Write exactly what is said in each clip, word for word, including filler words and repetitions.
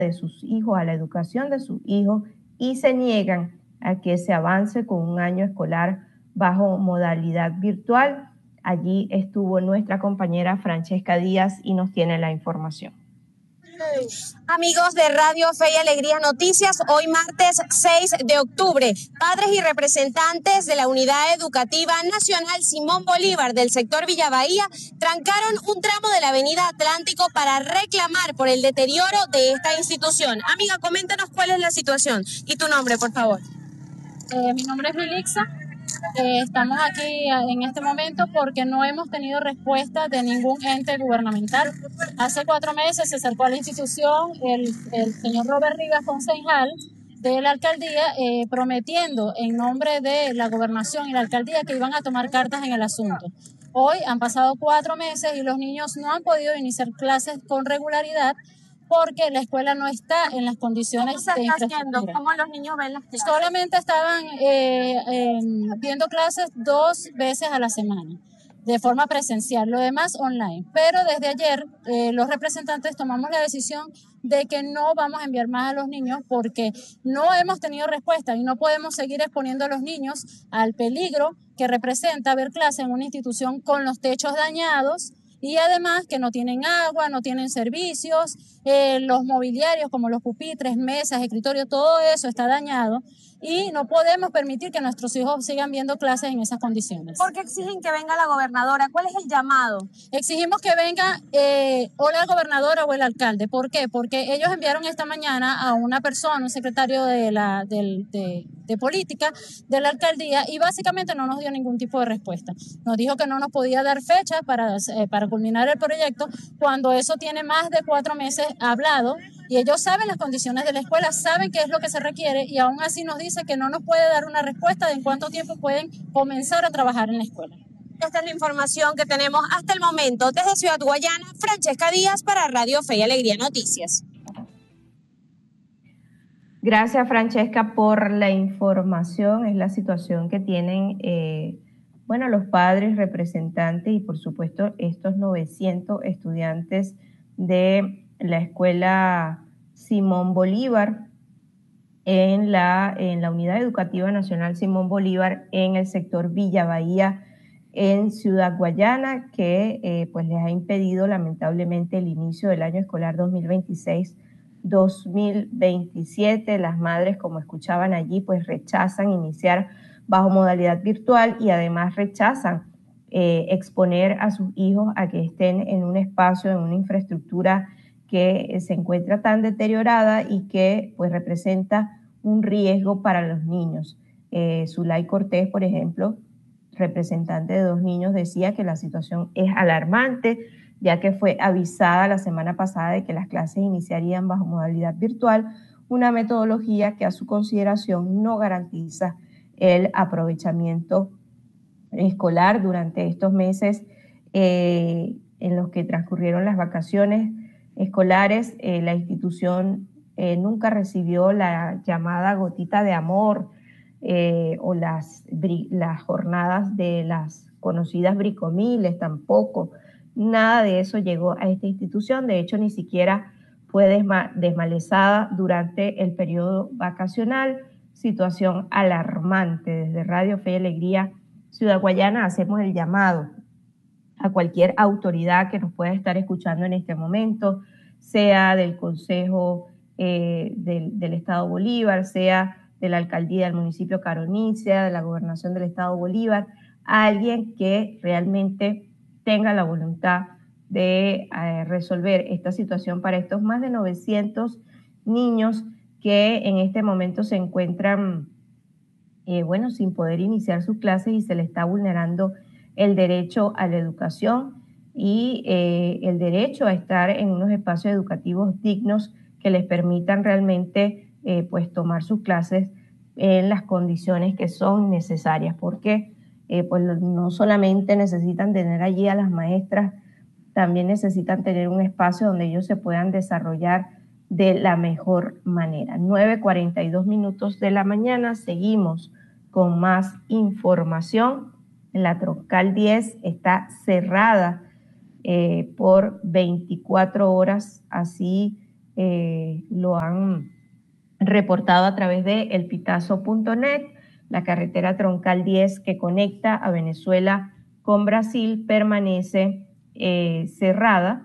de sus hijos, a la educación de sus hijos, y se niegan a que se avance con un año escolar bajo modalidad virtual. Allí estuvo nuestra compañera Francesca Díaz y nos tiene la información. Amigos de Radio Fe y Alegría Noticias, hoy martes seis de octubre, padres y representantes de la Unidad Educativa Nacional Simón Bolívar del sector Villa Bahía trancaron un tramo de la Avenida Atlántico para reclamar por el deterioro de esta institución. Amiga, coméntanos cuál es la situación y tu nombre, por favor. Eh, mi nombre es Milixa. Eh, estamos aquí en este momento porque no hemos tenido respuesta de ningún ente gubernamental. Hace cuatro meses se acercó a la institución el, el señor Robert Rivas, concejal de la alcaldía, eh, prometiendo en nombre de la gobernación y la alcaldía que iban a tomar cartas en el asunto. Hoy han pasado cuatro meses y los niños no han podido iniciar clases con regularidad porque la escuela no está en las condiciones ¿Cómo se de está infraestructura. haciendo? ¿Cómo los niños ven las clases? Solamente estaban eh, eh, viendo clases dos veces a la semana, de forma presencial, lo demás online. Pero desde ayer eh, los representantes tomamos la decisión de que no vamos a enviar más a los niños porque no hemos tenido respuesta y no podemos seguir exponiendo a los niños al peligro que representa ver clases en una institución con los techos dañados, y además que no tienen agua, no tienen servicios, eh, los mobiliarios como los pupitres, mesas, escritorios, todo eso está dañado y no podemos permitir que nuestros hijos sigan viendo clases en esas condiciones. ¿Por qué exigen que venga la gobernadora? ¿Cuál es el llamado? Exigimos que venga eh, o la gobernadora o el alcalde. ¿Por qué? Porque ellos enviaron esta mañana a una persona, un secretario de, la, de, de, de política de la alcaldía, y básicamente no nos dio ningún tipo de respuesta. Nos dijo que no nos podía dar fecha para, eh, para culminar el proyecto cuando eso tiene más de cuatro meses hablado y ellos saben las condiciones de la escuela, saben qué es lo que se requiere y aún así nos dice que no nos puede dar una respuesta de en cuánto tiempo pueden comenzar a trabajar en la escuela. Esta es la información que tenemos hasta el momento. Desde Ciudad Guayana, Francesca Díaz para Radio Fe y Alegría Noticias. Gracias, Francesca, por la información. Es la situación que tienen eh, bueno, los padres, representantes y, por supuesto, estos novecientos estudiantes de la Escuela Simón Bolívar en la, en la Unidad Educativa Nacional Simón Bolívar en el sector Villa Bahía, en Ciudad Guayana, que eh, pues les ha impedido lamentablemente el inicio del año escolar dos mil veintiséis dos mil veintisiete. Las madres, como escuchaban allí, pues rechazan iniciar bajo modalidad virtual y además rechazan eh, exponer a sus hijos a que estén en un espacio, en una infraestructura que se encuentra tan deteriorada y que pues representa un riesgo para los niños. Eh, Zulay Cortés, por ejemplo, representante de dos niños, decía que la situación es alarmante, ya que fue avisada la semana pasada de que las clases iniciarían bajo modalidad virtual, una metodología que a su consideración no garantiza el aprovechamiento escolar durante estos meses eh, en los que transcurrieron las vacaciones escolares. Eh, la institución eh, nunca recibió la llamada gotita de amor eh, o las, las jornadas de las conocidas bricomiles, tampoco. Nada de eso llegó a esta institución. De hecho, ni siquiera fue desma desmalezada durante el periodo vacacional. Situación alarmante. Desde Radio Fe y Alegría Ciudad Guayana hacemos el llamado a cualquier autoridad que nos pueda estar escuchando en este momento, sea del Consejo eh, del, del Estado Bolívar, sea de la Alcaldía del municipio Caroní, sea de la Gobernación del Estado Bolívar, a alguien que realmente tenga la voluntad de eh, resolver esta situación para estos más de novecientos niños que en este momento se encuentran eh, bueno, sin poder iniciar sus clases y se les está vulnerando el derecho a la educación y eh, el derecho a estar en unos espacios educativos dignos que les permitan realmente eh, pues tomar sus clases en las condiciones que son necesarias, porque eh, pues no solamente necesitan tener allí a las maestras, también necesitan tener un espacio donde ellos se puedan desarrollar de la mejor manera. nueve cuarenta y dos minutos de la mañana, seguimos con más información. La Troncal diez está cerrada eh, por veinticuatro horas, así eh, lo han reportado a través de el pitazo punto net. La carretera troncal diez que conecta a Venezuela con Brasil permanece eh, cerrada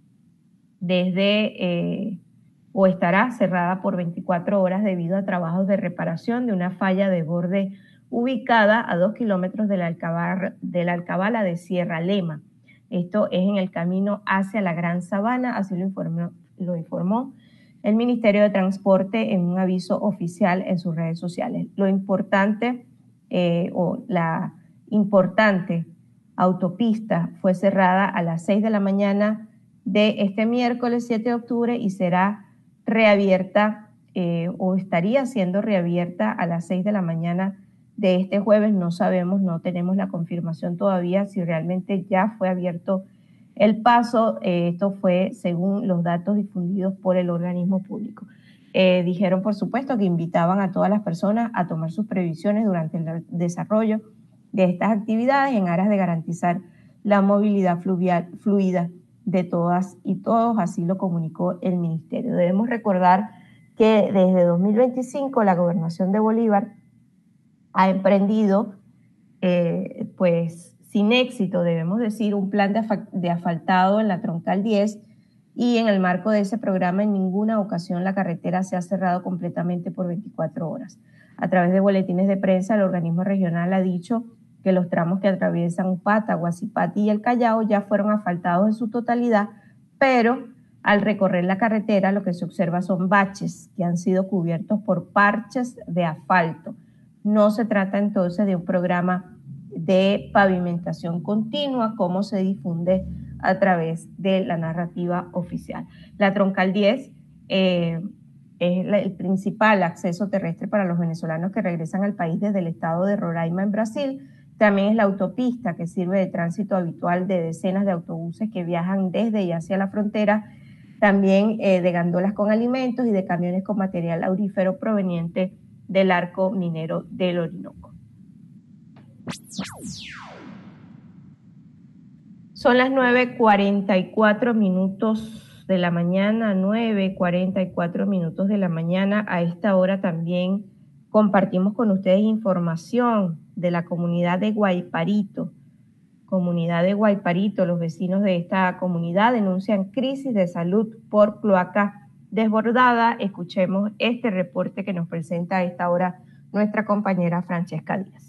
desde eh, o estará cerrada por veinticuatro horas debido a trabajos de reparación de una falla de borde ubicada a dos kilómetros de la, alcabar, de la alcabala de Sierra Lema. Esto es en el camino hacia la Gran Sabana, así lo informó, lo informó el Ministerio de Transporte en un aviso oficial en sus redes sociales. Lo importante eh, o la importante autopista fue cerrada a las seis de la mañana de este miércoles siete de octubre y será reabierta eh, o estaría siendo reabierta a las seis de la mañana de este jueves. No sabemos, no tenemos la confirmación todavía si realmente ya fue abierto el paso. Eh, esto fue según los datos difundidos por el organismo público. Eh, dijeron, por supuesto, que invitaban a todas las personas a tomar sus previsiones durante el desarrollo de estas actividades en aras de garantizar la movilidad fluvial, fluida de todas y todos, así lo comunicó el ministerio. Debemos recordar que desde dos mil veinticinco la gobernación de Bolívar ha emprendido, eh, pues sin éxito, debemos decir, un plan de, de asfaltado en la troncal diez, y en el marco de ese programa en ninguna ocasión la carretera se ha cerrado completamente por veinticuatro horas. A través de boletines de prensa, el organismo regional ha dicho que los tramos que atraviesan Upata, Guasipati y el Callao ya fueron asfaltados en su totalidad, pero al recorrer la carretera lo que se observa son baches que han sido cubiertos por parches de asfalto. No se trata entonces de un programa de pavimentación continua como se difunde a través de la narrativa oficial. La troncal diez eh, es la, el principal acceso terrestre para los venezolanos que regresan al país desde el estado de Roraima en Brasil. También es la autopista que sirve de tránsito habitual de decenas de autobuses que viajan desde y hacia la frontera, también eh, de gandolas con alimentos y de camiones con material aurífero proveniente del arco minero del Orinoco. Son las nueve cuarenta y cuatro minutos de la mañana, nueve cuarenta y cuatro minutos de la mañana. A esta hora también compartimos con ustedes información de la comunidad de Guayparito. Comunidad de Guayparito, los vecinos de esta comunidad denuncian crisis de salud por cloaca desbordada. Escuchemos este reporte que nos presenta a esta hora nuestra compañera Francesca Díaz.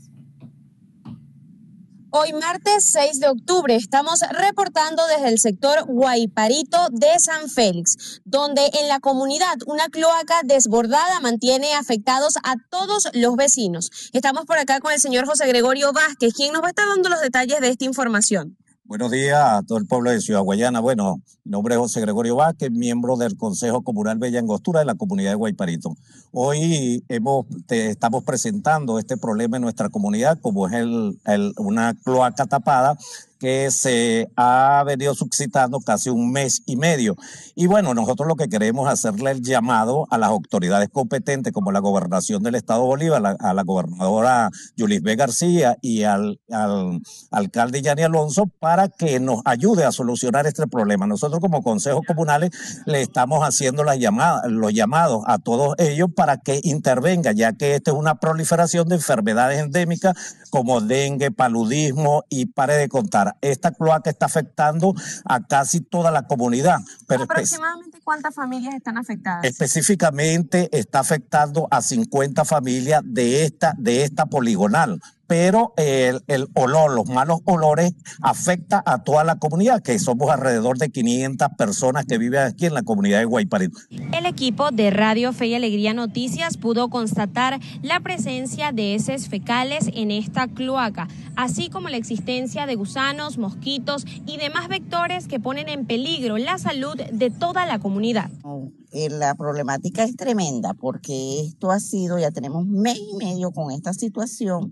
Hoy martes seis de octubre estamos reportando desde el sector Guayparito de San Félix, donde en la comunidad una cloaca desbordada mantiene afectados a todos los vecinos. Estamos por acá con el señor José Gregorio Vázquez, quien nos va a estar dando los detalles de esta información. Buenos días a todo el pueblo de Ciudad Guayana. Bueno, mi nombre es José Gregorio Vázquez, miembro del Consejo Comunal Bella Angostura de la comunidad de Guayparito. Hoy hemos, te, estamos presentando este problema en nuestra comunidad, como es el, el, una cloaca tapada que se ha venido suscitando casi un mes y medio. Y bueno, nosotros lo que queremos es hacerle el llamado a las autoridades competentes, como la Gobernación del Estado Bolívar, a la, a la gobernadora Yulisbé García y al, al alcalde Yanni Alonso, para que nos ayude a solucionar este problema. Nosotros como consejos comunales le estamos haciendo las llamadas, los llamados a todos ellos para que intervenga, ya que esta es una proliferación de enfermedades endémicas como dengue, paludismo y pare de contar. Esta cloaca está afectando a casi toda la comunidad. Pero ¿aproximadamente cuántas familias están afectadas? Específicamente está afectando a cincuenta familias de esta, de esta poligonal. Pero el, el olor, los malos olores afecta a toda la comunidad, que somos alrededor de quinientas personas que viven aquí en la comunidad de Guayparito. El equipo de Radio Fe y Alegría Noticias pudo constatar la presencia de heces fecales en esta cloaca, así como la existencia de gusanos, mosquitos y demás vectores que ponen en peligro la salud de toda la comunidad. La problemática es tremenda porque esto ha sido, ya tenemos mes y medio con esta situación.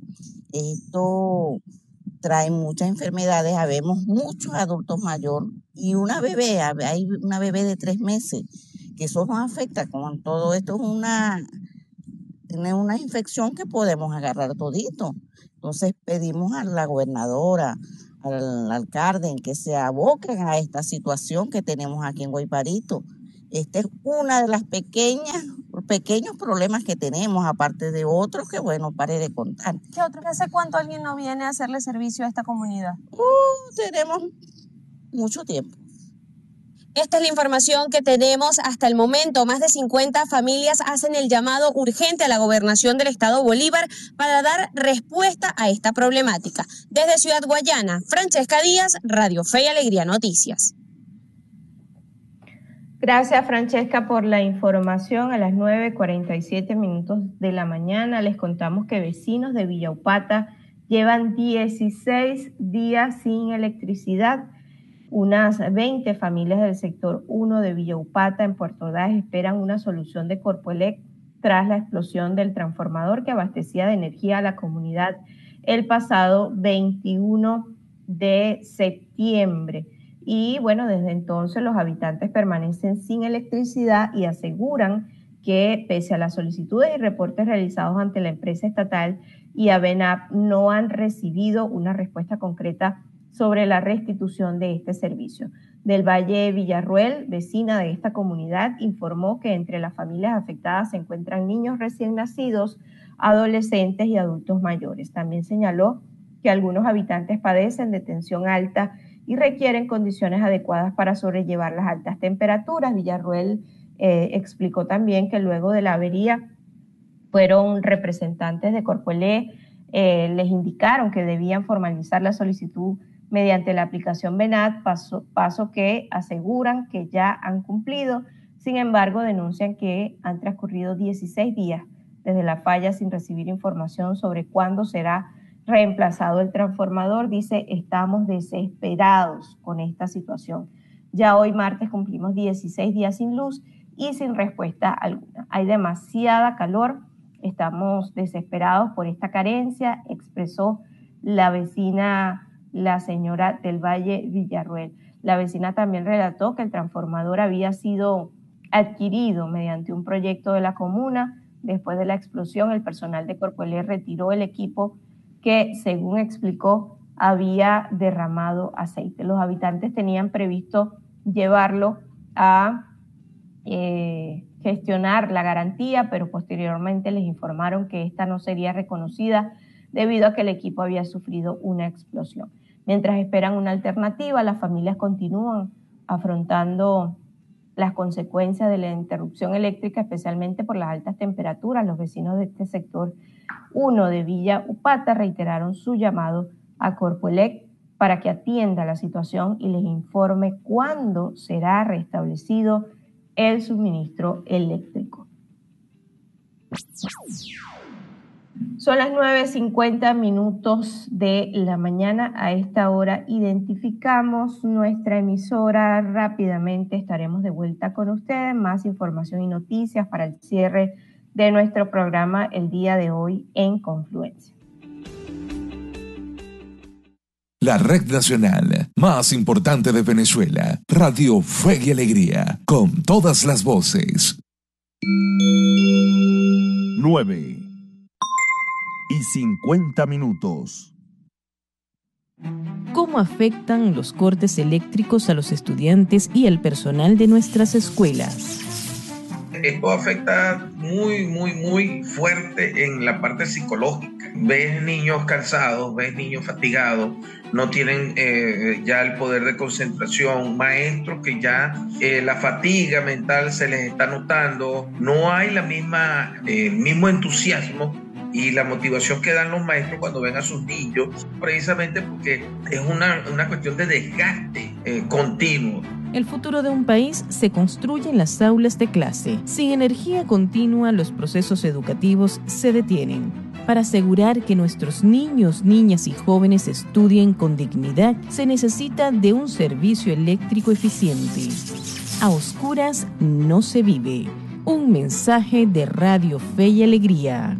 Esto trae muchas enfermedades, habemos muchos adultos mayores y una bebé, hay una bebé de tres meses, que eso nos afecta. Con todo esto es una, tiene una infección que podemos agarrar todito. Entonces pedimos a la gobernadora, al alcalde, en que se aboquen a esta situación que tenemos aquí en Guayparito. Esta es una de las pequeñas, pequeños problemas que tenemos, aparte de otros que, bueno, pare de contar. ¿Qué otros? ¿Hace cuánto alguien no viene a hacerle servicio a esta comunidad? Uh, tenemos mucho tiempo. Esta es la información que tenemos hasta el momento. Más de cincuenta familias hacen el llamado urgente a la gobernación del estado Bolívar para dar respuesta a esta problemática. Desde Ciudad Guayana, Francesca Díaz, Radio Fe y Alegría Noticias. Gracias, Francesca, por la información. A las nueve cuarenta y siete minutos de la mañana les contamos que vecinos de Villa Upata llevan dieciséis días sin electricidad. Unas veinte familias del sector uno de Villa Upata en Puerto Ordaz esperan una solución de Corpoelec tras la explosión del transformador que abastecía de energía a la comunidad el pasado veintiuno de septiembre. Y bueno, desde entonces los habitantes permanecen sin electricidad y aseguran que pese a las solicitudes y reportes realizados ante la empresa estatal y AVENAP no han recibido una respuesta concreta sobre la restitución de este servicio. Del Valle Villarruel, vecina de esta comunidad, informó que entre las familias afectadas se encuentran niños recién nacidos, adolescentes y adultos mayores. También señaló que algunos habitantes padecen de tensión alta y requieren condiciones adecuadas para sobrellevar las altas temperaturas. Villarruel eh, explicó también que luego de la avería fueron representantes de Corpoelec, eh, les indicaron que debían formalizar la solicitud mediante la aplicación VENAT, paso, paso que aseguran que ya han cumplido. Sin embargo, denuncian que han transcurrido dieciséis días desde la falla sin recibir información sobre cuándo será reemplazado el transformador. Dice, estamos desesperados con esta situación. Ya hoy martes cumplimos dieciséis días sin luz y sin respuesta alguna. Hay demasiada calor, estamos desesperados por esta carencia, expresó la vecina, la señora del Valle Villarruel. La vecina también relató que el transformador había sido adquirido mediante un proyecto de la comuna. Después de la explosión, el personal de Corpoelec retiró el equipo que, según explicó, había derramado aceite. Los habitantes tenían previsto llevarlo a eh, gestionar la garantía, pero posteriormente les informaron que esta no sería reconocida debido a que el equipo había sufrido una explosión. Mientras esperan una alternativa, las familias continúan afrontando las consecuencias de la interrupción eléctrica, especialmente por las altas temperaturas. Los vecinos de este sector uno de Villa Upata reiteraron su llamado a Corpoelec para que atienda la situación y les informe cuándo será restablecido el suministro eléctrico. Son las nueve cincuenta minutos de la mañana. A esta hora identificamos nuestra emisora. Rápidamente estaremos de vuelta con ustedes. Más información y noticias para el cierre de nuestro programa el día de hoy en Confluencia. La red nacional más importante de Venezuela, Radio Fe y Alegría, con todas las voces. nueve y cincuenta minutos. ¿Cómo afectan los cortes eléctricos a los estudiantes y al personal de nuestras escuelas? Esto afecta muy, muy, muy fuerte en la parte psicológica. Ves niños cansados, ves niños fatigados, no tienen eh, ya el poder de concentración, maestros que ya eh, la fatiga mental se les está notando, no hay la misma, eh, el mismo entusiasmo y la motivación que dan los maestros cuando ven a sus niños, precisamente porque es una, una cuestión de desgaste eh, continuo. El futuro de un país se construye en las aulas de clase. Sin energía continua, los procesos educativos se detienen. Para asegurar que nuestros niños, niñas y jóvenes estudien con dignidad, se necesita de un servicio eléctrico eficiente. A oscuras no se vive. Un mensaje de Radio Fe y Alegría.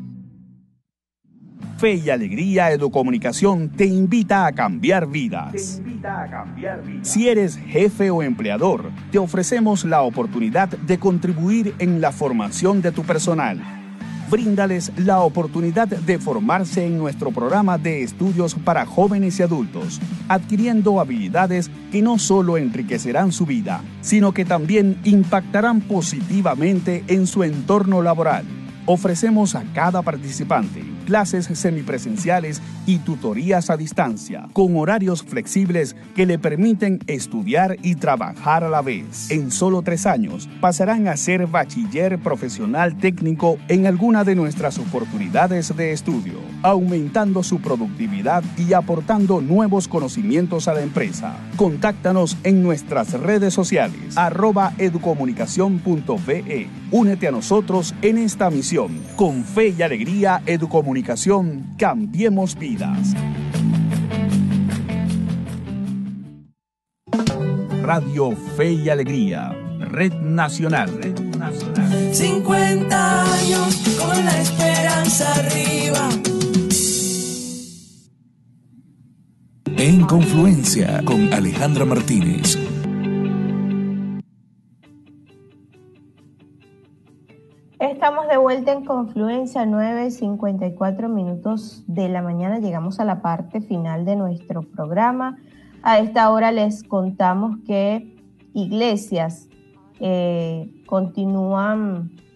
Fe y Alegría Educomunicación te invita a cambiar vidas. Te invita a cambiar vidas. Si eres jefe o empleador, te ofrecemos la oportunidad de contribuir en la formación de tu personal. Bríndales la oportunidad de formarse en nuestro programa de estudios para jóvenes y adultos, adquiriendo habilidades que no solo enriquecerán su vida, sino que también impactarán positivamente en su entorno laboral. Ofrecemos a cada participante clases semipresenciales y tutorías a distancia, con horarios flexibles que le permiten estudiar y trabajar a la vez. En solo tres años pasarán a ser bachiller profesional técnico en alguna de nuestras oportunidades de estudio, aumentando su productividad y aportando nuevos conocimientos a la empresa. Contáctanos en nuestras redes sociales, arroba educomunicación punto ve. Únete a nosotros en esta misión. Con fe y alegría, Educomunicación, cambiemos vidas. Radio Fe y Alegría, Red Nacional. Red Nacional. cincuenta años con la esperanza arriba. En Confluencia con Alejandra Martínez. Estamos de vuelta en Confluencia, nueve cincuenta y cuatro minutos de la mañana. Llegamos a la parte final de nuestro programa. A esta hora les contamos que iglesias eh, continúan